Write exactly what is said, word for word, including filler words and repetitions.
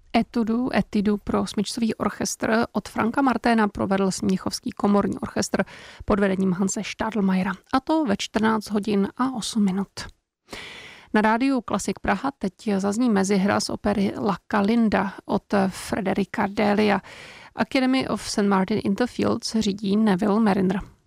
Etudu, etidu pro smyčcový orchestr od Franka Marténa provedl Smíchovský komorní orchestr pod vedením Hanse Stadelmayera. A to ve čtrnáct hodin a osm minut. Na rádiu Klasik Praha teď zazní mezihra z opery La Calinda od Frederika Delia. Academy of Saint Martin in the Fields řídí Neville Mariner.